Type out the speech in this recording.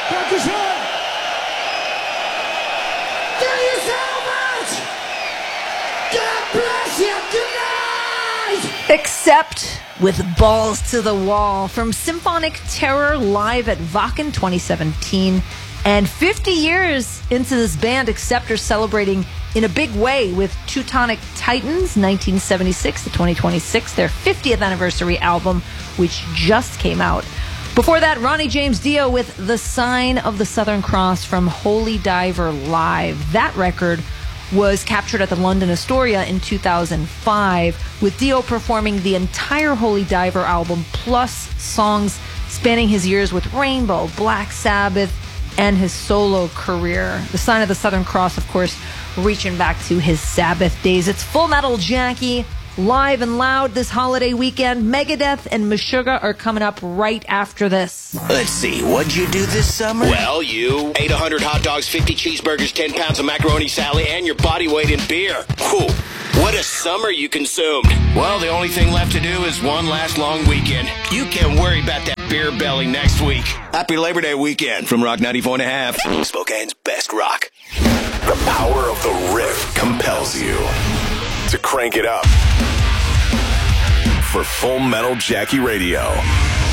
Dankeschön. Thank you so much. God bless you. Good night. Except with balls to the wall from Symphonic Terror live at Wacken 2017. And 50 years into this band, Accept are celebrating in a big way with Teutonic Titans 1976 to 2026, their 50th anniversary album, which just came out. Before that, Ronnie James Dio with The Sign of the Southern Cross from Holy Diver Live. That record was captured at the London Astoria in 2005, with Dio performing the entire Holy Diver album, plus songs spanning his years with Rainbow, Black Sabbath, and his solo career. The Sign of the Southern Cross, of course, reaching back to his Sabbath days. It's Full Metal Jackie, live and loud this holiday weekend. Megadeth and Meshuggah are coming up right after this. Let's see, what'd you do this summer? Well, you ate 100 hot dogs, 50 cheeseburgers, 10 pounds of macaroni salad, and your body weight in beer. Whew, what a summer you consumed. Well, the only thing left to do is one last long weekend. You can worry about that beer belly next week. Happy Labor Day weekend from Rock 94.5, Spokane's best rock. The power of the riff compels you to crank it up for Full Metal Jackie Radio.